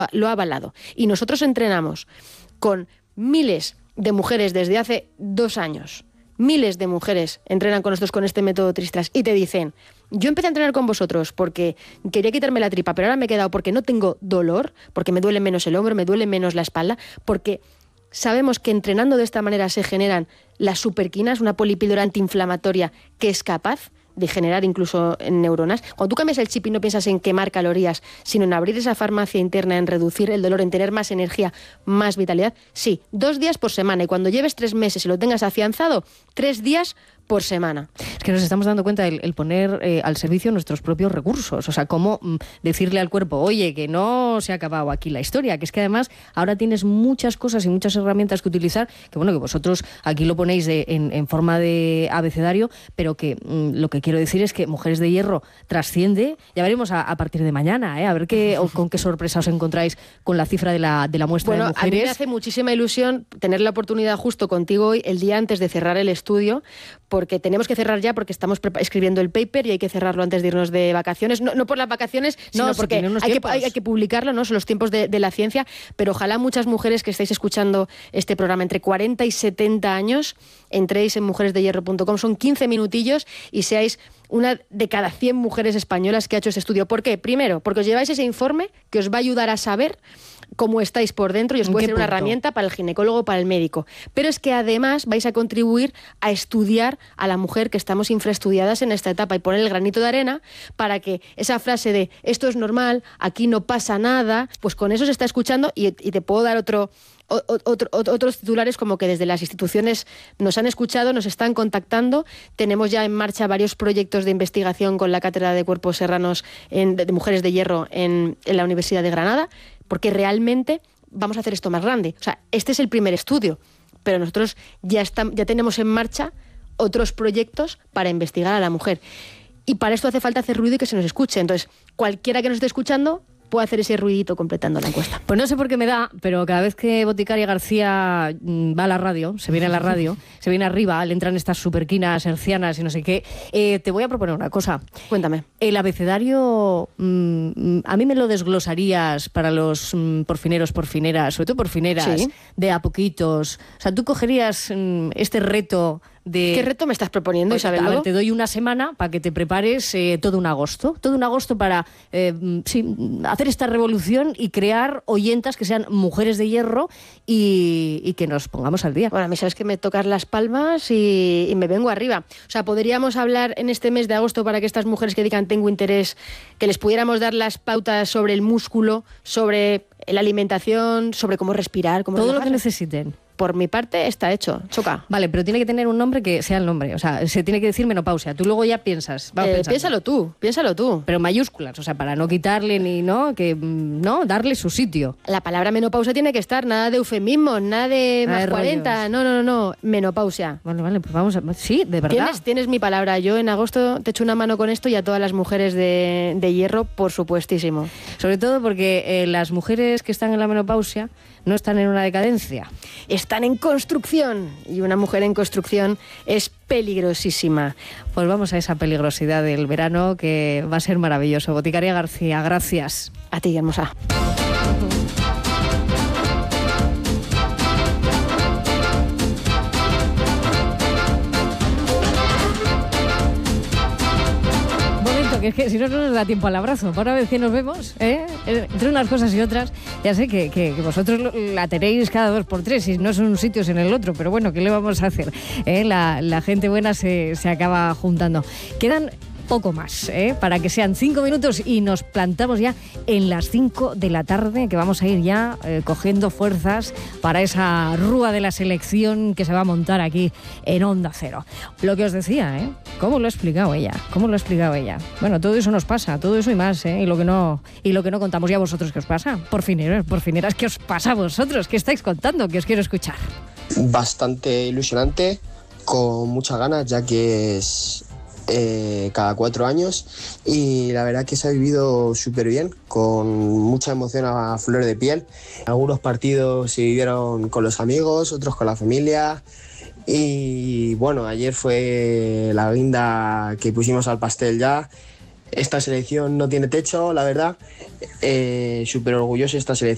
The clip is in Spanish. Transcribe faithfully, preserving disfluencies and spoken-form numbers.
lo ha avalado. Y nosotros entrenamos con miles de mujeres desde hace dos años. Miles de mujeres entrenan con nosotros con este método Tristras y te dicen, yo empecé a entrenar con vosotros porque quería quitarme la tripa, pero ahora me he quedado porque no tengo dolor, porque me duele menos el hombro, me duele menos la espalda, porque sabemos que entrenando de esta manera se generan las superquinas, una polipíldora antiinflamatoria que es capaz de generar incluso neuronas. Cuando tú cambias el chip y no piensas en quemar calorías, sino en abrir esa farmacia interna, en reducir el dolor, en tener más energía, más vitalidad, sí, dos días por semana. Y cuando lleves tres meses y lo tengas afianzado, tres días por semana. Es que nos estamos dando cuenta el, el poner eh, al servicio nuestros propios recursos, o sea, cómo mm, decirle al cuerpo, oye, que no se ha acabado aquí la historia, que es que además ahora tienes muchas cosas y muchas herramientas que utilizar, que bueno, que vosotros aquí lo ponéis de, en, en forma de abecedario, pero que mm, lo que quiero decir es que Mujeres de Hierro trasciende, ya veremos a, a partir de mañana, ¿eh? A ver qué, o, con qué sorpresa os encontráis con la cifra de la, de la muestra bueno, de mujeres. A mí me hace muchísima ilusión tener la oportunidad justo contigo hoy, el día antes de cerrar el estudio, porque tenemos que cerrar ya porque estamos escribiendo el paper y hay que cerrarlo antes de irnos de vacaciones, no, no por las vacaciones, sino no, porque hay que, hay, hay que publicarlo, ¿no? Son los tiempos de, de la ciencia, pero ojalá muchas mujeres que estáis escuchando este programa entre cuarenta y setenta años, entréis en mujeres de hierro punto com, son quince minutillos y seáis una de cada cien mujeres españolas que ha hecho este estudio. ¿Por qué? Primero, porque os lleváis ese informe que os va a ayudar a saber cómo estáis por dentro y os puede ser una herramienta para el ginecólogo, para el médico. Pero es que además vais a contribuir a estudiar a la mujer, que estamos infraestudiadas en esta etapa, y poner el granito de arena para que esa frase de esto es normal, aquí no pasa nada, pues con eso se está escuchando. Y, y te puedo dar otro... Otro, otros titulares, como que desde las instituciones nos han escuchado, nos están contactando. Tenemos ya en marcha varios proyectos de investigación con la Cátedra de Cuerpos Serranos en, de, de Mujeres de Hierro en, en la Universidad de Granada, porque realmente vamos a hacer esto más grande. O sea, este es el primer estudio, pero nosotros ya, estamos, ya tenemos en marcha otros proyectos para investigar a la mujer. Y para esto hace falta hacer ruido y que se nos escuche. Entonces, cualquiera que nos esté escuchando puede hacer ese ruidito completando la encuesta. Pues no sé por qué me da, pero cada vez que Boticaria García va a la radio, se viene a la radio, se viene arriba, le entran estas superquinas hercianas y no sé qué, eh, te voy a proponer una cosa. Cuéntame. El abecedario, mmm, a mí me lo desglosarías para los mmm, porfineros, porfineras, sobre todo porfineras, sí, de a poquitos. O sea, tú cogerías mmm, este reto de... ¿Qué reto me estás proponiendo, pues, Isabel? A ver, te doy una semana para que te prepares eh, todo un agosto, todo un agosto para eh, sí, hacer esta revolución y crear oyentas que sean mujeres de hierro y, y que nos pongamos al día. Bueno, a mí sabes que me tocas las palmas y, y me vengo arriba. O sea, podríamos hablar en este mes de agosto para que estas mujeres que digan tengo interés, que les pudiéramos dar las pautas sobre el músculo, sobre la alimentación, sobre cómo respirar, cómo todo relajarse. Lo que necesiten. Por mi parte está hecho. Choca. Vale, pero tiene que tener un nombre que sea el nombre. O sea, se tiene que decir menopausia. Tú luego ya piensas. Eh, piénsalo tú, piénsalo tú. Pero mayúsculas, o sea, para no quitarle ni, ¿no? Que, no, darle su sitio. La palabra menopausia tiene que estar, nada de eufemismo, nada de más cuarenta. No, no, no, no. Menopausia. Vale, vale, pues vamos a... Sí, de verdad. ¿Tienes, tienes mi palabra. Yo en agosto te echo una mano con esto y a todas las mujeres de, de hierro, por supuestísimo. Sobre todo porque eh, las mujeres que están en la menopausia no están en una decadencia. Están en construcción. Y una mujer en construcción es peligrosísima. Pues vamos a esa peligrosidad del verano que va a ser maravilloso. Boticaria García, gracias. A ti, hermosa. Que es que si no, no nos da tiempo al abrazo. Por una vez que nos vemos, ¿eh? Entre unas cosas y otras, ya sé que, que, que vosotros la tenéis cada dos por tres y no son sitios en el otro, pero bueno, ¿qué le vamos a hacer? ¿Eh? La, la gente buena se, se acaba juntando. Quedan poco más, ¿eh? Para que sean cinco minutos y nos plantamos ya en las cinco de la tarde, que vamos a ir ya eh, cogiendo fuerzas para esa rúa de la selección que se va a montar aquí en Onda Cero. Lo que os decía, ¿eh? ¿Cómo lo ha explicado ella? ¿Cómo lo ha explicado ella? Bueno, todo eso nos pasa, todo eso y más, ¿eh? Y lo que no, y lo que no contamos. ¿Y a vosotros qué os pasa? Por fineros, por fineras, ¿qué os pasa a vosotros? ¿Qué estáis contando? Que os quiero escuchar. Bastante ilusionante, con muchas ganas, ya que es Eh, cada cuatro años y la verdad que se ha vivido súper bien, con mucha emoción a flor de piel. Algunos partidos se vivieron con los amigos, otros con la familia y bueno, ayer fue la guinda que pusimos al pastel ya. Esta selección no tiene techo, la verdad, eh, súper orgulloso de esta selección.